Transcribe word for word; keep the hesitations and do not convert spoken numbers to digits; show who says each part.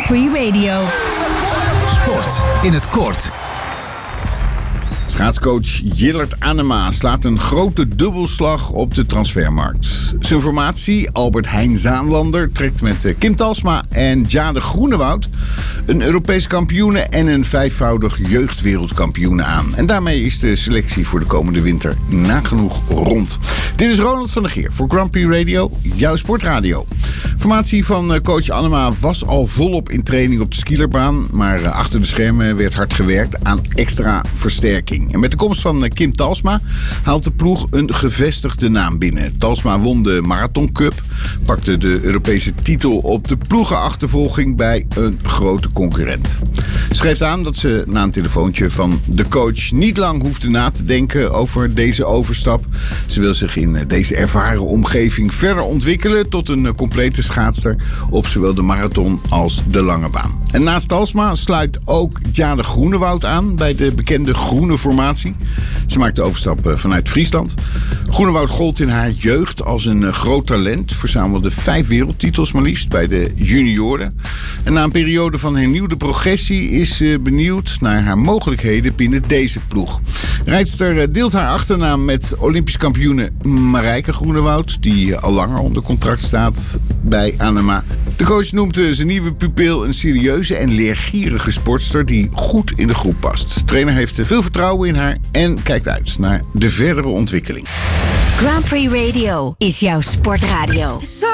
Speaker 1: Prix Radio.
Speaker 2: Sport in het kort.
Speaker 3: Schaatscoach Jillert Anema slaat een grote dubbelslag op de transfermarkt. Zijn formatie, Albert Heijn Zaanlander, trekt met Kim Talsma en Jade Groenewoud een Europese kampioene en een vijfvoudig jeugdwereldkampioene aan. En daarmee is de selectie voor de komende winter nagenoeg rond. Dit is Ronald van der Geer voor Grand Prix Radio, jouw sportradio. Formatie van coach Anema was al volop in training op de skierbaan, maar achter de schermen werd hard gewerkt aan extra versterking. En met de komst van Kim Talsma haalt de ploeg een gevestigde naam binnen. Talsma won de Marathon Cup, pakte de Europese titel op de ploegenachtervolging bij een grote concurrent. Ze geeft aan dat ze na een telefoontje van de coach niet lang hoefde na te denken over deze overstap. Ze wil zich in deze ervaren omgeving verder ontwikkelen tot een complete schaatster op zowel de marathon als de lange baan. En naast Talsma sluit ook Jade Groenewoud aan bij de bekende groene formatie. Ze maakt de overstap vanuit Friesland. Groenewoud gold in haar jeugd als een groot talent. Verzamelde vijf wereldtitels maar liefst bij de junioren. En na een periode van hernieuwde progressie is ze benieuwd naar haar mogelijkheden binnen deze ploeg. Rijdster deelt haar achternaam met Olympisch kampioene Marijke Groenewoud, die al langer onder contract staat bij Anema. De coach noemt zijn nieuwe pupil een serieuze en leergierige sportster die goed in de groep past. De trainer heeft veel vertrouwen in haar en kijkt uit naar de verdere ontwikkeling.
Speaker 1: Grand Prix Radio is jouw sportradio.